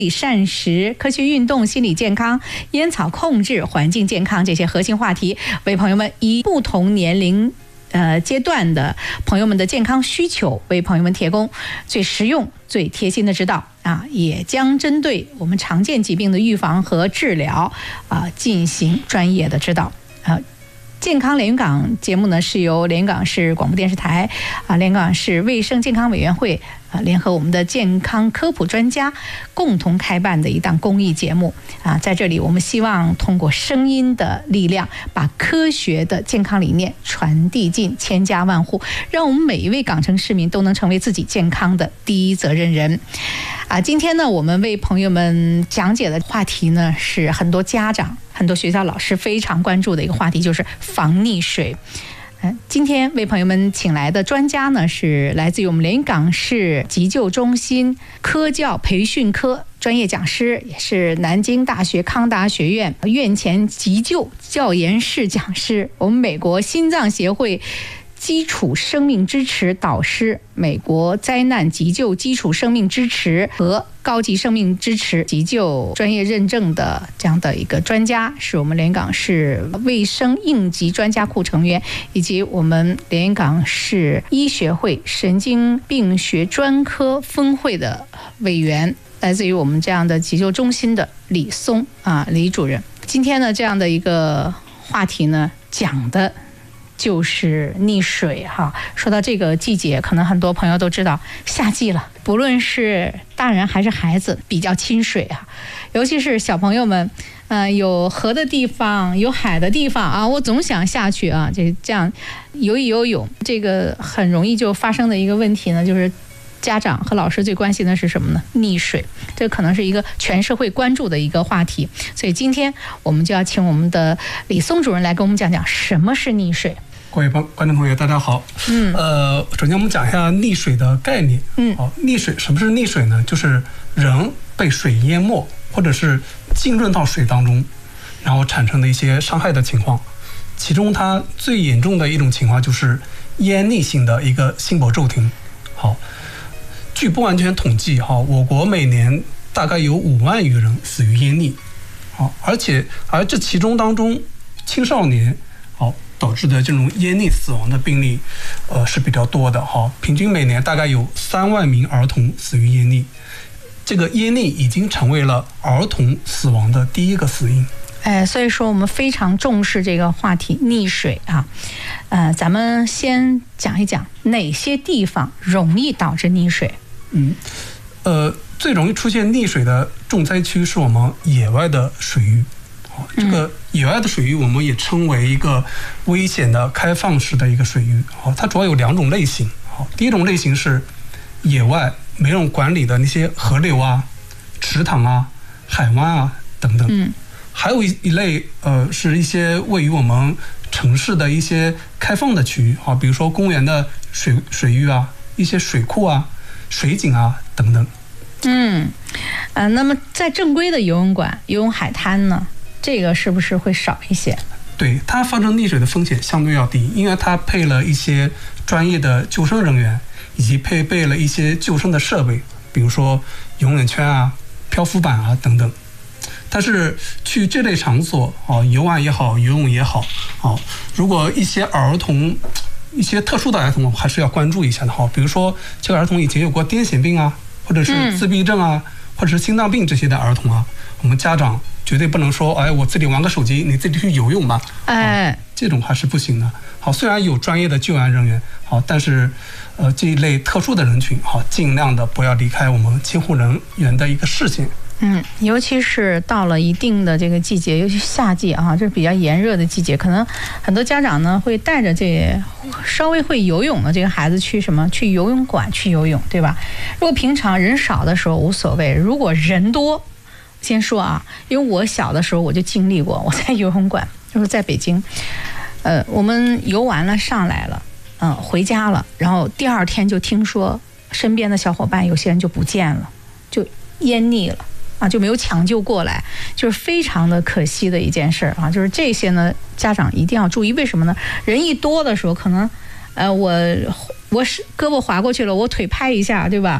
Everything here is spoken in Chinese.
膳食、科学运动、心理健康、烟草控制、环境健康这些核心话题，为朋友们以不同年龄阶段的朋友们的健康需求，为朋友们提供最实用、最贴心的指导啊，也将针对我们常见疾病的预防和治疗进行专业的指导啊。健康连云港节目呢，是由连云港市广播电视台连云港市卫生健康委员会联合我们的健康科普专家共同开办的一档公益节目在这里我们希望通过声音的力量，把科学的健康理念传递进千家万户，让我们每一位港城市民都能成为自己健康的第一责任人今天呢，我们为朋友们讲解的话题呢，是很多家长、很多学校老师非常关注的一个话题，就是防溺水。今天为朋友们请来的专家呢，是来自于我们连云港市急救中心科教培训科专业讲师，也是南京大学康达学院院前急救教研室讲师，我们美国心脏协会基础生命支持导师，美国灾难急救基础生命支持和高级生命支持急救专业认证的这样的一个专家，是我们连云港市卫生应急专家库成员，以及我们连云港市医学会神经病学专科分会的委员，来自于我们这样的急救中心的李松李主任。今天呢，这样的一个话题呢，讲的就是溺水说到这个季节，可能很多朋友都知道夏季了，不论是大人还是孩子比较亲水尤其是小朋友们有河的地方有海的地方我总想下去这样游一游泳。这个很容易就发生的一个问题呢，就是家长和老师最关心的是什么呢？溺水，这可能是一个全社会关注的一个话题。所以今天我们就要请我们的李松主任来跟我们讲讲什么是溺水。 各位观众朋友大家好。首先我们讲一下溺水的概念。溺水，什么是溺水呢？就是人被水淹没，或者是浸润到水当中，然后产生的一些伤害的情况。其中它最严重的一种情况就是淹溺性的一个心搏骤停。据不完全统计我国每年大概有5万余人死于淹溺。而这其中当中青少年导致的这种淹溺死亡的病例是比较多的平均每年大概有3万名儿童死于淹溺。这个淹溺已经成为了儿童死亡的第一个死因。 所以说我们非常重视这个话题溺水咱们先讲一讲哪些地方容易导致溺水。 最容易出现溺水的重灾区是我们野外的水域。这个野外的水域我们也称为一个危险的开放式的一个水域。它主要有2种类型。第一种类型是野外没人管理的那些河流池塘海湾等等。还有一类是一些位于我们城市的一些开放的区域比如说公园的水域一些水库水井等等。 那么在正规的游泳馆、游泳海滩呢，这个是不是会少一些？ 对，它发生溺水的风险相对要低，因为它配了一些专业的救生人员，以及配备了一些救生的设备，比如说游泳圈漂浮板等等。但是去这类场所游玩也好，游泳也好如果一些儿童、一些特殊的儿童，我们还是要关注一下的比如说这个儿童以前有过癫痫病或者是自闭症或者是心脏病这些的儿童我们家长绝对不能说我自己玩个手机，你自己去游泳吧。这种还是不行的。虽然有专业的救援人员但是这一类特殊的人群尽量的不要离开我们监护人员的一个视线。 尤其是到了一定的这个季节，尤其夏季这是比较炎热的季节，可能很多家长呢会带着这稍微会游泳的这个孩子去去游泳馆去游泳，对吧？如果平常人少的时候无所谓，如果人多，先说因为我小的时候我就经历过，我在游泳馆就是在北京，我们游完了上来了，回家了，然后第2天就听说身边的小伙伴有些人就不见了，就淹溺了。就没有抢救过来，就是非常的可惜的一件事就是这些呢，家长一定要注意。为什么呢？人一多的时候，可能我是胳膊划过去了，我腿拍一下，对吧？